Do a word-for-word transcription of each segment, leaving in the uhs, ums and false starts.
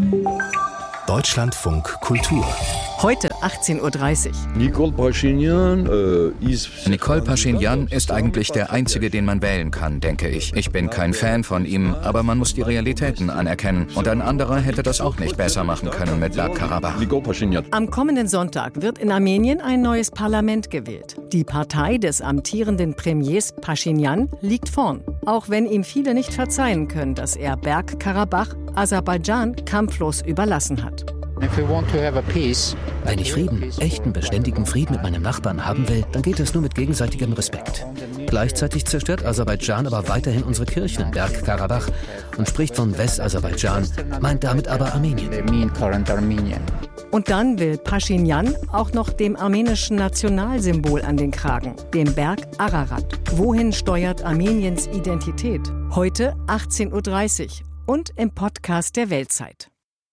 Deutschlandfunk Kultur. Heute achtzehn Uhr dreißig. Nicole Pashinyan, äh, ist Nicole Pashinyan ist eigentlich der Einzige, den man wählen kann, denke ich. Ich bin kein Fan von ihm, aber man muss die Realitäten anerkennen. Und ein anderer hätte das auch nicht besser machen können mit Bergkarabach. Am kommenden Sonntag wird in Armenien ein neues Parlament gewählt. Die Partei des amtierenden Premiers Pashinyan liegt vorn. Auch wenn ihm viele nicht verzeihen können, dass er Bergkarabach Aserbaidschan kampflos überlassen hat. Wenn ich Frieden, echten, beständigen Frieden mit meinem Nachbarn haben will, dann geht es nur mit gegenseitigem Respekt. Gleichzeitig zerstört Aserbaidschan aber weiterhin unsere Kirchen in Bergkarabach und spricht von Westaserbaidschan, meint damit aber Armenien. Und dann will Pashinyan auch noch dem armenischen Nationalsymbol an den Kragen, dem Berg Ararat. Wohin steuert Armeniens Identität? Heute achtzehn Uhr dreißig und im Podcast der Weltzeit.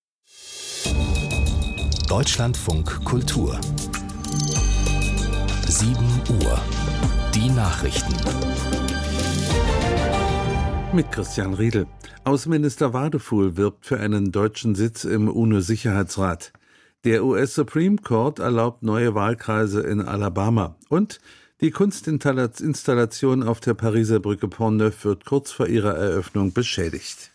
Deutschlandfunk Kultur. sieben Uhr. Die Nachrichten. Mit Christian Riedel. Außenminister Wadefuhl wirbt für einen deutschen Sitz im UNO-Sicherheitsrat. Der U S Supreme Court erlaubt neue Wahlkreise in Alabama. Und die Kunstinstallation auf der Pariser Brücke Pont-Neuf wird kurz vor ihrer Eröffnung beschädigt.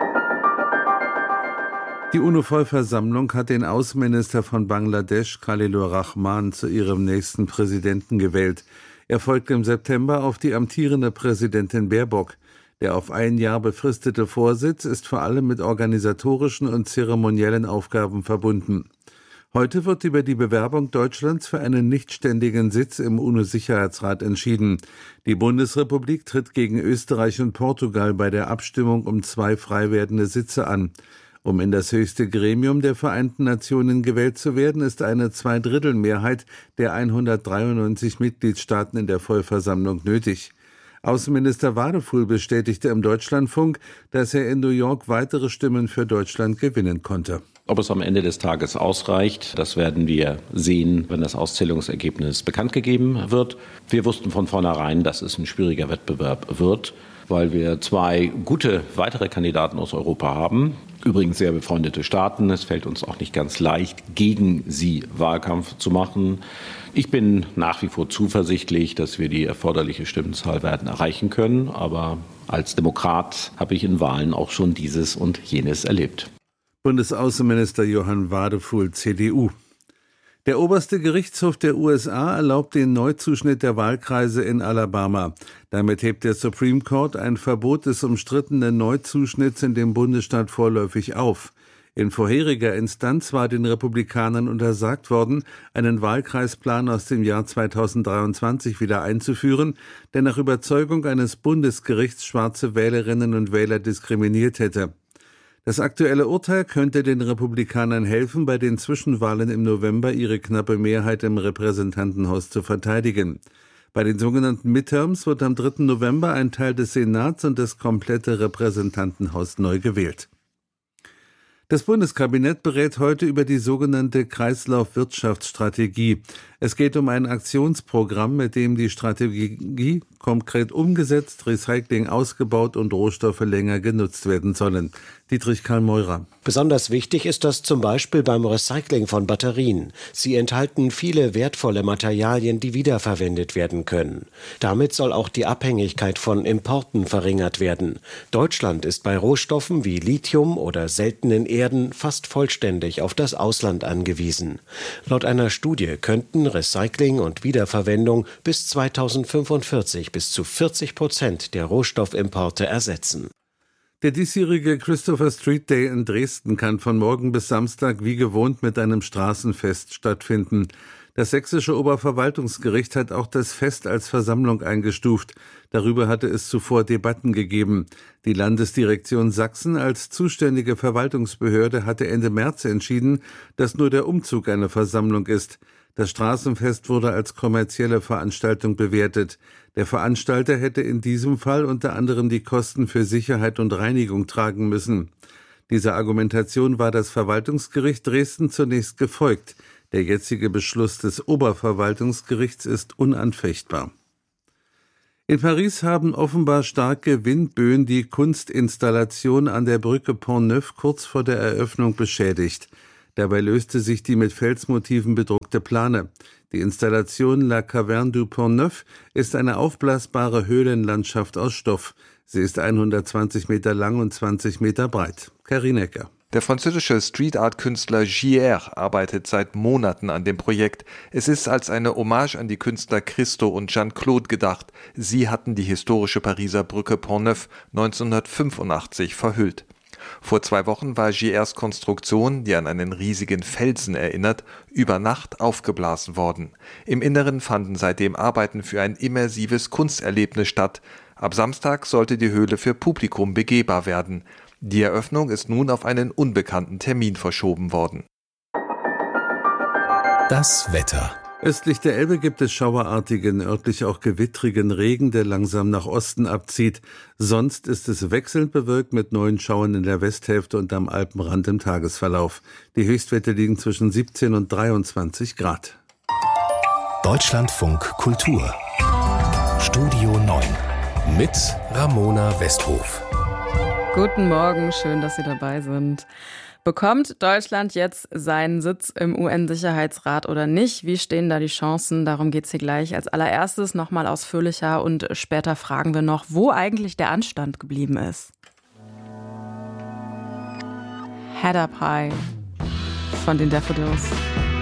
Die UNO-Vollversammlung hat den Außenminister von Bangladesch, Khalilur Rahman, zu ihrem nächsten Präsidenten gewählt. Er folgt im September auf die amtierende Präsidentin Baerbock. Der auf ein Jahr befristete Vorsitz ist vor allem mit organisatorischen und zeremoniellen Aufgaben verbunden. Heute wird über die Bewerbung Deutschlands für einen nichtständigen Sitz im UNO-Sicherheitsrat entschieden. Die Bundesrepublik tritt gegen Österreich und Portugal bei der Abstimmung um zwei frei werdende Sitze an. Um in das höchste Gremium der Vereinten Nationen gewählt zu werden, ist eine Zweidrittelmehrheit der hundertdreiundneunzig Mitgliedstaaten in der Vollversammlung nötig. Außenminister Wadefuhl bestätigte im Deutschlandfunk, dass er in New York weitere Stimmen für Deutschland gewinnen konnte. Ob es am Ende des Tages ausreicht, das werden wir sehen, wenn das Auszählungsergebnis bekannt gegeben wird. Wir wussten von vornherein, dass es ein schwieriger Wettbewerb wird, weil wir zwei gute weitere Kandidaten aus Europa haben. Übrigens sehr befreundete Staaten. Es fällt uns auch nicht ganz leicht, gegen sie Wahlkampf zu machen. Ich bin nach wie vor zuversichtlich, dass wir die erforderliche Stimmenzahl werden erreichen können. Aber als Demokrat habe ich in Wahlen auch schon dieses und jenes erlebt. Bundesaußenminister Johann Wadefuhl, C D U. Der oberste Gerichtshof der U S A erlaubt den Neuzuschnitt der Wahlkreise in Alabama. Damit hebt der Supreme Court ein Verbot des umstrittenen Neuzuschnitts in dem Bundesstaat vorläufig auf. In vorheriger Instanz war den Republikanern untersagt worden, einen Wahlkreisplan aus dem Jahr zweitausenddreiundzwanzig wieder einzuführen, der nach Überzeugung eines Bundesgerichts schwarze Wählerinnen und Wähler diskriminiert hätte. Das aktuelle Urteil könnte den Republikanern helfen, bei den Zwischenwahlen im November ihre knappe Mehrheit im Repräsentantenhaus zu verteidigen. Bei den sogenannten Midterms wird am dritten November ein Teil des Senats und das komplette Repräsentantenhaus neu gewählt. Das Bundeskabinett berät heute über die sogenannte Kreislaufwirtschaftsstrategie. Es geht um ein Aktionsprogramm, mit dem die Strategie konkret umgesetzt, Recycling ausgebaut und Rohstoffe länger genutzt werden sollen. Dietrich Karl Meurer. Besonders wichtig ist das zum Beispiel beim Recycling von Batterien. Sie enthalten viele wertvolle Materialien, die wiederverwendet werden können. Damit soll auch die Abhängigkeit von Importen verringert werden. Deutschland ist bei Rohstoffen wie Lithium oder seltenen Erden fast vollständig auf das Ausland angewiesen. Laut einer Studie könnten Recycling und Wiederverwendung bis zweitausendfünfundvierzig bis zu vierzig Prozent der Rohstoffimporte ersetzen. Der diesjährige Christopher Street Day in Dresden kann von morgen bis Samstag wie gewohnt mit einem Straßenfest stattfinden. Das sächsische Oberverwaltungsgericht hat auch das Fest als Versammlung eingestuft. Darüber hatte es zuvor Debatten gegeben. Die Landesdirektion Sachsen als zuständige Verwaltungsbehörde hatte Ende März entschieden, dass nur der Umzug eine Versammlung ist. Das Straßenfest wurde als kommerzielle Veranstaltung bewertet. Der Veranstalter hätte in diesem Fall unter anderem die Kosten für Sicherheit und Reinigung tragen müssen. Dieser Argumentation war das Verwaltungsgericht Dresden zunächst gefolgt. Der jetzige Beschluss des Oberverwaltungsgerichts ist unanfechtbar. In Paris haben offenbar starke Windböen die Kunstinstallation an der Brücke Pont-Neuf kurz vor der Eröffnung beschädigt. Dabei löste sich die mit Felsmotiven bedruckte Plane. Die Installation La Caverne du Pont-Neuf ist eine aufblasbare Höhlenlandschaft aus Stoff. Sie ist hundertzwanzig Meter lang und zwanzig Meter breit. Karin Ecker. Der französische Street-Art-Künstler J R arbeitet seit Monaten an dem Projekt. Es ist als eine Hommage an die Künstler Christo und Jeanne-Claude gedacht. Sie hatten die historische Pariser Brücke Pont-Neuf neunzehnhundertfünfundachtzig verhüllt. Vor zwei Wochen war J Rs Konstruktion, die an einen riesigen Felsen erinnert, über Nacht aufgeblasen worden. Im Inneren fanden seitdem Arbeiten für ein immersives Kunsterlebnis statt. Ab Samstag sollte die Höhle für Publikum begehbar werden. Die Eröffnung ist nun auf einen unbekannten Termin verschoben worden. Das Wetter. Östlich der Elbe gibt es schauerartigen, örtlich auch gewittrigen Regen, der langsam nach Osten abzieht. Sonst ist es wechselnd bewölkt mit neuen Schauern in der Westhälfte und am Alpenrand im Tagesverlauf. Die Höchstwerte liegen zwischen siebzehn und dreiundzwanzig Grad. Deutschlandfunk Kultur. Studio neun mit Ramona Westhof. Guten Morgen, schön, dass Sie dabei sind. Bekommt Deutschland jetzt seinen Sitz im U N-Sicherheitsrat oder nicht? Wie stehen da die Chancen? Darum geht es hier gleich. Als allererstes nochmal ausführlicher und später fragen wir noch, wo eigentlich der Anstand geblieben ist. Head Up High von den Daffodils.